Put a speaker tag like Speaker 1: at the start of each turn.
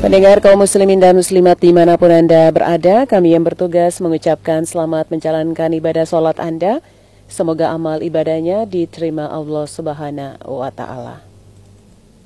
Speaker 1: Pendengar kaum muslimin dan muslimat dimanapun Anda berada, kami yang bertugas mengucapkan selamat menjalankan ibadah sholat Anda. Semoga amal ibadahnya diterima Allah Subhanahu wa Ta'ala.